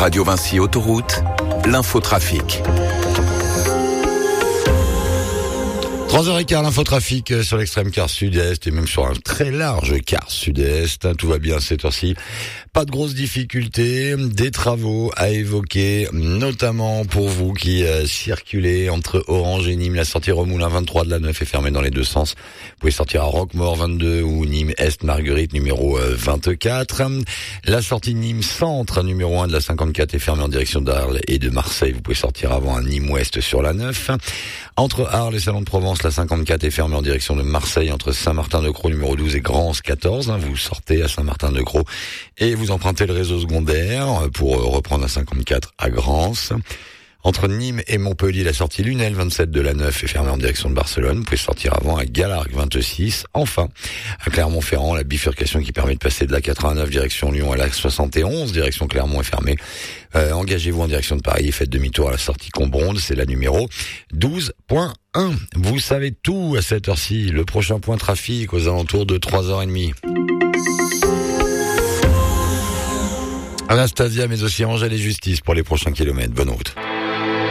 Radio Vinci Autoroute, l'infotrafic. 3h15, l'infotrafic sur l'extrême quart sud-est et même sur un très large quart sud-est. Tout va bien à cette heure-ci. Pas de grosses difficultés, des travaux à évoquer, notamment pour vous qui circulez entre Orange et Nîmes. La sortie Remoulin 23 de la 9 est fermée dans les deux sens. Vous pouvez sortir à Roquemaure 22 ou Nîmes Est Marguerite numéro 24. La sortie Nîmes Centre numéro 1 de la 54 est fermée en direction d'Arles et de Marseille. Vous pouvez sortir avant à Nîmes Ouest sur la 9. Entre Arles et Salon de Provence, la 54 est fermée en direction de Marseille entre Saint-Martin-de-Croix numéro 12 et Grance 14. Vous sortez à Saint-Martin-de-Croix et vous empruntez le réseau secondaire pour reprendre la 54 à Grance. Entre Nîmes et Montpellier, la sortie Lunel 27 de la 9 est fermée en direction de Barcelone. Vous pouvez sortir avant à Galargues 26. Enfin, à Clermont-Ferrand, la bifurcation qui permet de passer de la 89 direction Lyon à la 71 direction Clermont est fermée. Engagez-vous en direction de Paris et faites demi-tour à la sortie Combronde. C'est la numéro 12.1. Vous savez tout à cette heure-ci. Le prochain point trafic aux alentours de 3h30. Anastasia, mais aussi Angèle et Justice pour les prochains kilomètres. Bonne route.